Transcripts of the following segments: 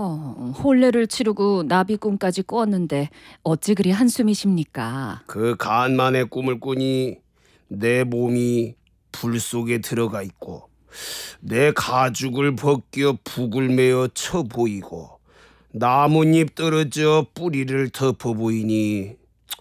혼례를 치르고 나비꿈까지 꿨는데 어찌 그리 한숨이십니까? 그 간만에 꿈을 꾸니 내 몸이 불 속에 들어가 있고 내 가죽을 벗겨 북을 메어 쳐 보이고 나뭇잎 떨어져 뿌리를 덮어 보이니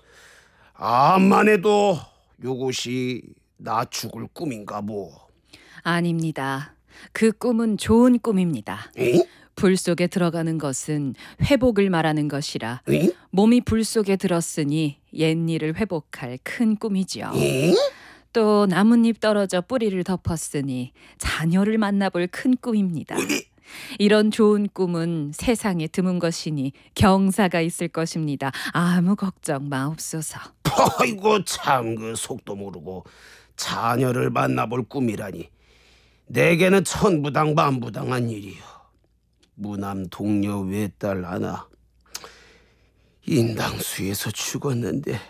암만 해도 요것이 나 죽을 꿈인가 뭐. 아닙니다. 그 꿈은 좋은 꿈입니다. 응? 불 속에 들어가는 것은 회복을 말하는 것이라 응? 몸이 불 속에 들었으니 옛일을 회복할 큰 꿈이지요. 응? 또 나뭇잎 떨어져 뿌리를 덮었으니 자녀를 만나볼 큰 꿈입니다. 이런 좋은 꿈은 세상에 드문 것이니 경사가 있을 것입니다. 아무 걱정 마옵소서. 아이고 참 그 속도 모르고 자녀를 만나볼 꿈이라니 내게는 천부당 만부당한 일이요. 무남 동료 외딸 하나 인당수에서 죽었는데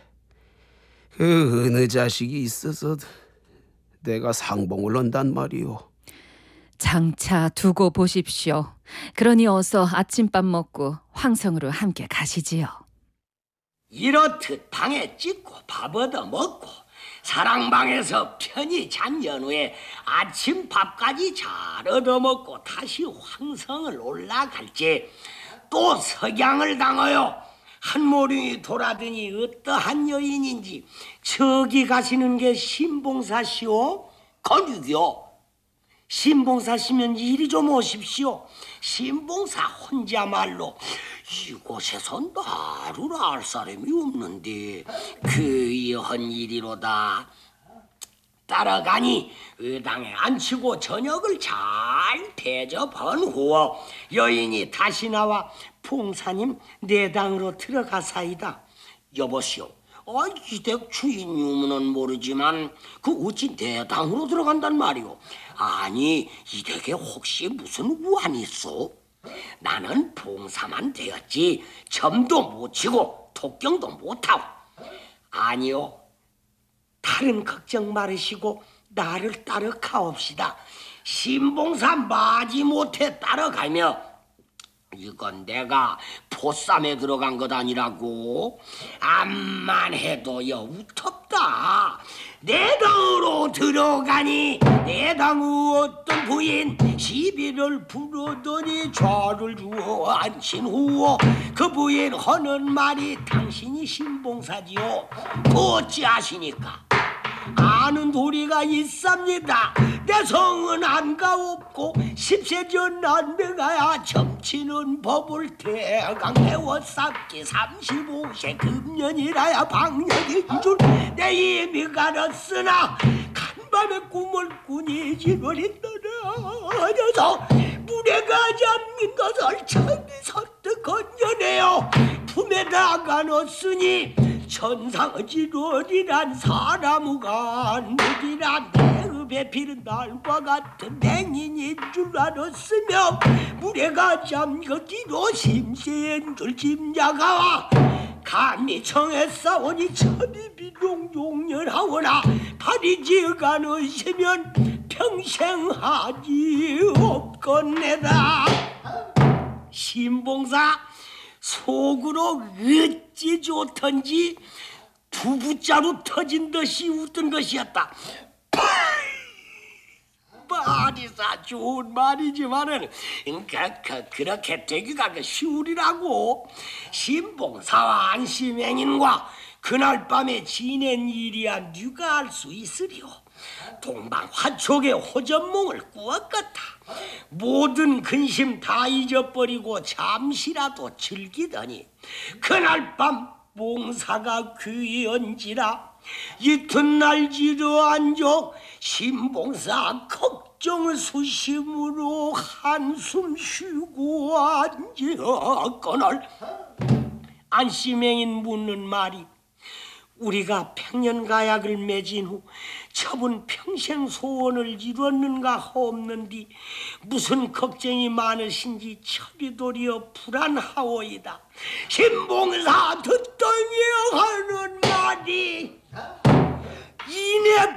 그 어느 자식이 있어서 내가 상봉을 한단 말이오. 장차 두고 보십시오. 그러니 어서 아침밥 먹고 황성으로 함께 가시지요. 이렇듯 방에 찍고 밥 얻어 먹고 사랑방에서 편히 잔 연후에 아침밥까지 잘 얻어먹고 다시 황성을 올라갈지 또 석양을 당하여 한모령이 돌아드니 어떠한 여인인지 저기 가시는 게 신봉사시오? 건육이요. 신봉사시면 이리 좀 오십시오. 신봉사 혼자말로 이곳에서 나를 알 사람이 없는데 그이한 일이로다. 따라가니 의당에 앉히고 저녁을 잘 대접한 후어 여인이 다시 나와 봉사님 내당으로 들어가사이다. 여보시오, 이댁 주인 유무는 모르지만 그 어찌 내당으로 들어간단 말이오. 아니 이 댁에 혹시 무슨 우환이 있어? 나는 봉사만 되었지 점도 못 치고 독경도 못하고. 아니요, 다른 걱정 말으시고 나를 따라 가옵시다. 신봉사 마지못해 따라가며 이건 내가 보쌈에 들어간 것 아니라고. 암만 해도 여우텁다. 내 당으로 들어가니 내 당의 어떤 부인 시비를 부르더니 좌를 주어 앉힌 후어 그 부인 하는 말이 당신이 신봉사지요. 어찌하시니까? 아는 도리가 있습니다. 내 성은 안가없고 10세 전 남매가야 점치는 법을 대강 배워 쌓기 35세 금년이라야 방역인 줄 내 이미 가렸으나 간밤에 꿈을 꾸니 지거리 떨어져서 물에가 잠긴 것을 천이 선뜻 건져내어 품에다가 넣었으니 천상지롤이란 사람우가 누기란 내읍에 피는 날과 같은 맹인인 줄 알았으며 물에가 잠겨 뒤로 심세인 줄 짐작하와 감히 청에 싸우니 천이 비룡종렬하오나 파리지가 넣으시면 평생 하지 없건네다. 신봉사 속으로 어찌 좋던지 두부자루 터진 듯이 웃던 것이었다. 말이사 좋은 말이지만은 그렇게 되기가 쉬우리라고. 신봉사와 안심행인과 그날 밤에 지낸 일이야 네가 알 수 있으리오. 동방 화촉에 호전몽을 꾸었겠다. 모든 근심 다 잊어버리고 잠시라도 즐기더니 그날 밤 봉사가 귀한지라 이튿날 지러앉아 신봉사 걱정을 수심으로 한숨 쉬고 앉았거늘 안심행인 묻는 말이 우리가 백년가약을 맺은 후 처분 평생 소원을 이뤘는가 하옵는디 무슨 걱정이 많으신지 철이도리어 불안하오이다. 신봉사 듣더니 하는 말이 이내